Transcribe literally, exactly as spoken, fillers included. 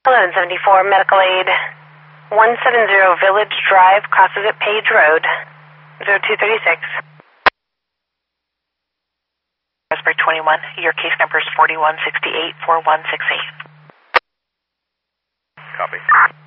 eleven seventy-four, medical aid. one seventy Village Drive, crosses at Page Road. zero two three six. Raspberry twenty-one, your case number is forty-one sixty-eight, four one six eight. Copy.